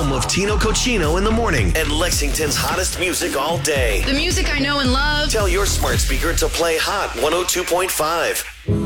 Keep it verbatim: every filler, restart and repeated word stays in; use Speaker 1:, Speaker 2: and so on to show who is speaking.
Speaker 1: home of Tino Cochino in the morning and Lexington's hottest music all day.
Speaker 2: The music I know and love.
Speaker 1: Tell your smart speaker to play Hot one oh two point five.